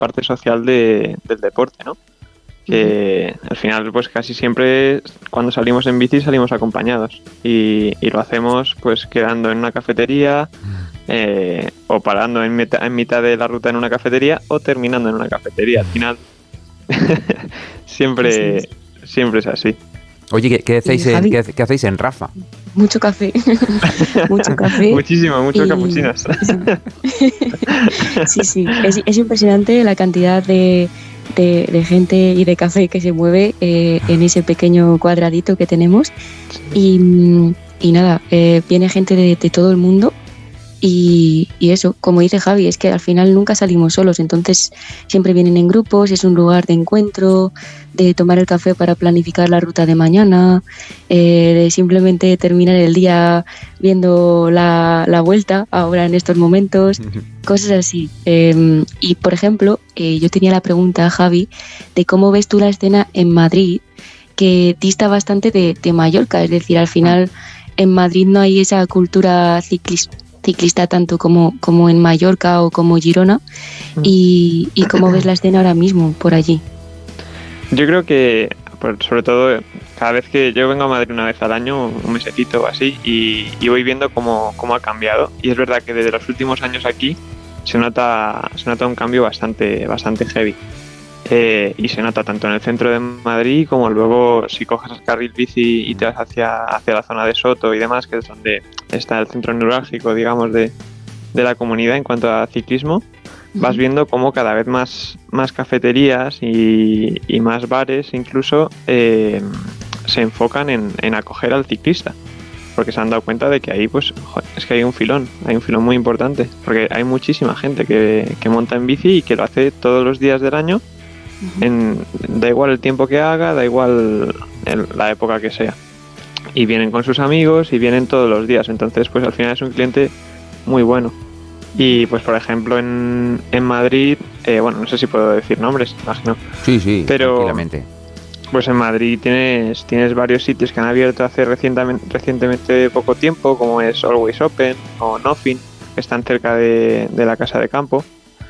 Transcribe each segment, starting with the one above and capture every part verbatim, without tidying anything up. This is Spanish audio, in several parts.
parte social de, del deporte, ¿no? Que uh-huh. al final pues casi siempre cuando salimos en bici salimos acompañados y, y lo hacemos pues quedando en una cafetería eh, o parando en, meta, en mitad de la ruta en una cafetería o terminando en una cafetería. Al final siempre, sí, sí. siempre es así. Oye, ¿qué, qué, hacéis en, ¿qué, ¿qué hacéis en Rafa? Mucho café, mucho café. Muchísimo, muchos y... capuchinos. Sí, sí, es, es impresionante la cantidad de, de, de gente y de café que se mueve eh, en ese pequeño cuadradito que tenemos. Y, y nada, eh, viene gente de, de todo el mundo. Y, y eso, como dice Javi, es que al final nunca salimos solos, entonces siempre vienen en grupos, es un lugar de encuentro, de tomar el café para planificar la ruta de mañana, eh, de simplemente terminar el día viendo la, la vuelta ahora en estos momentos, cosas así. Eh, y por ejemplo, eh, yo tenía la pregunta, Javi, de cómo ves tú la escena en Madrid, que dista bastante de, de Mallorca, es decir, al final en Madrid no hay esa cultura ciclista ciclista tanto como, como en Mallorca o como Girona y, y cómo ves la escena ahora mismo por allí. Yo creo que sobre todo cada vez que yo vengo a Madrid una vez al año, un mesecito o así, y, y voy viendo cómo, cómo ha cambiado, y es verdad que desde los últimos años aquí se nota, se nota un cambio bastante, bastante heavy. Eh, y se nota tanto en el centro de Madrid como luego si coges el carril bici y te vas hacia, hacia la zona de Soto y demás, que es donde está el centro neurálgico, digamos, de, de la comunidad en cuanto a ciclismo, uh-huh. vas viendo cómo cada vez más, más cafeterías y, y más bares incluso eh, se enfocan en, en acoger al ciclista, porque se han dado cuenta de que ahí pues joder, es que hay un filón, hay un filón muy importante, porque hay muchísima gente que, que monta en bici y que lo hace todos los días del año. En, da igual el tiempo que haga, da igual el, la época que sea, y vienen con sus amigos y vienen todos los días, entonces pues al final es un cliente muy bueno. Y pues por ejemplo en, en Madrid, eh, bueno, no sé si puedo decir nombres, imagino. Sí, sí, pero tranquilamente. Pues en Madrid tienes, tienes varios sitios que han abierto hace recientemente, recientemente poco tiempo, como es Always Open o Nothing, que están cerca de, de la casa de campo.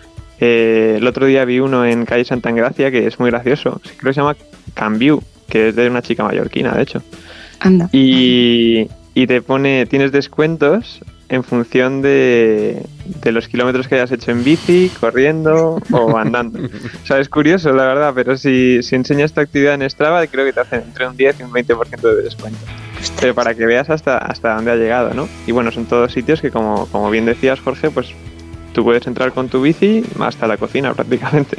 Eh, el otro día vi uno en calle Santa Engracia que es muy gracioso, creo que se llama Cambiu, que es de una chica mallorquina, de hecho. Anda. Y, y te pone, tienes descuentos en función de, de los kilómetros que hayas hecho en bici, corriendo o andando. O sea, es curioso, la verdad, pero si, si enseñas tu actividad en Strava, creo que te hacen entre un diez y un veinte por ciento de descuento. Pero para que veas hasta, hasta dónde ha llegado, ¿no? Y bueno, son todos sitios que, como, como bien decías, Jorge, pues tú puedes entrar con tu bici hasta la cocina prácticamente.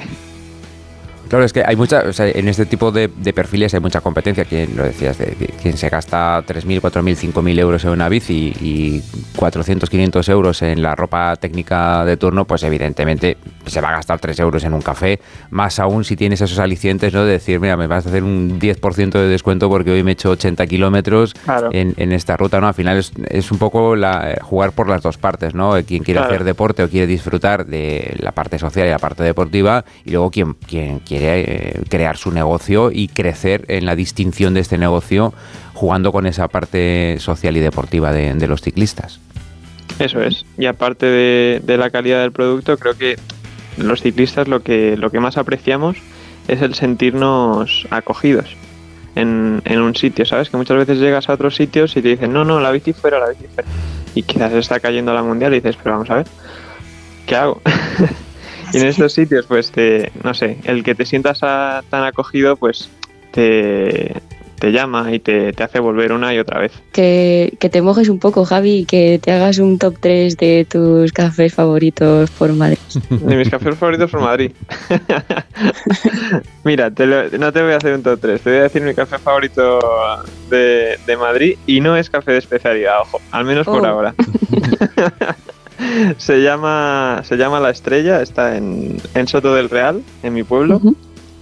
Claro, es que hay mucha, o sea, en este tipo de, de perfiles hay mucha competencia. Quien lo decías, de, de, quien se gasta tres mil, cuatro mil, cinco mil euros en una bici y cuatrocientos, quinientos euros en la ropa técnica de turno, pues evidentemente se va a gastar tres euros en un café, más aún si tienes esos alicientes, ¿no? De decir, mira, me vas a hacer un diez por ciento de descuento porque hoy me he hecho ochenta kilómetros claro. en, en esta ruta, ¿no? Al final es, es un poco la, jugar por las dos partes, ¿no? Quien quiere claro. hacer deporte o quiere disfrutar de la parte social y la parte deportiva, y luego quien, quien quiere crear su negocio y crecer en la distinción de este negocio jugando con esa parte social y deportiva de, de los ciclistas. Eso es, y aparte de, de la calidad del producto, creo que los ciclistas lo que, lo que más apreciamos es el sentirnos acogidos en, en un sitio, ¿sabes? Que muchas veces llegas a otros sitios y te dicen, no, no, la bici fuera, la bici fuera, y quizás está cayendo la mundial y dices, pero vamos a ver, ¿qué hago? Y en estos sitios, pues, te, no sé, el que te sientas a, tan acogido, pues, te, te llama y te, te hace volver una y otra vez. Que, que te mojes un poco, Javi, y que te hagas un top tres de tus cafés favoritos por Madrid. De mis cafés favoritos por Madrid. Mira, te lo, no te voy a hacer un top tres, te voy a decir mi café favorito de, de Madrid, y no es café de especialidad, ojo, al menos por oh. ahora. Se llama se llama La Estrella, está en, en Soto del Real, en mi pueblo, uh-huh.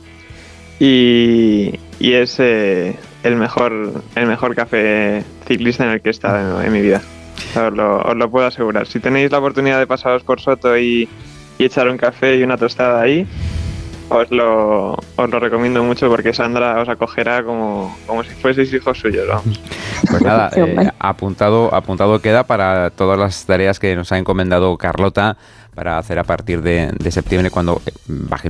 y, y es eh, el mejor el mejor café ciclista en el que he estado en, en mi vida. Os lo, os lo puedo asegurar. Si tenéis la oportunidad de pasaros por Soto y, y echar un café y una tostada ahí, os lo, os lo recomiendo mucho porque Sandra os acogerá como, como si fueseis hijos suyos, vamos. Pues nada, eh, apuntado, apuntado queda para todas las tareas que nos ha encomendado Carlota para hacer a partir de, de septiembre cuando baje